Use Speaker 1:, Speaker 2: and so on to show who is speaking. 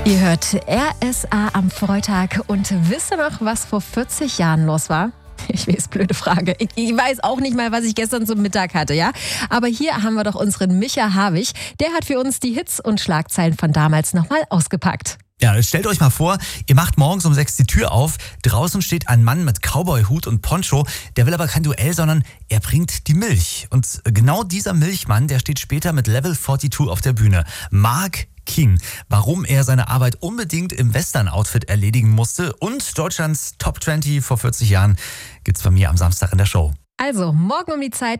Speaker 1: Ihr hört RSA am Freitag und wisst ihr noch, was vor 40 Jahren los war? Ich weiß, blöde Frage. Ich weiß auch nicht mal, was ich gestern zum Mittag hatte, ja? Aber hier haben wir doch unseren Micha Havig. Der hat für uns die Hits und Schlagzeilen von damals nochmal ausgepackt.
Speaker 2: Ja, stellt euch mal vor, ihr macht morgens um 6 die Tür auf, draußen steht ein Mann mit Cowboy-Hut und Poncho, der will aber kein Duell, sondern er bringt die Milch. Und genau dieser Milchmann, der steht später mit Level 42 auf der Bühne. Mark King. Warum er seine Arbeit unbedingt im Western-Outfit erledigen musste und Deutschlands Top 20 vor 40 Jahren gibt's bei mir am Samstag in der Show.
Speaker 1: Also, morgen um die Zeit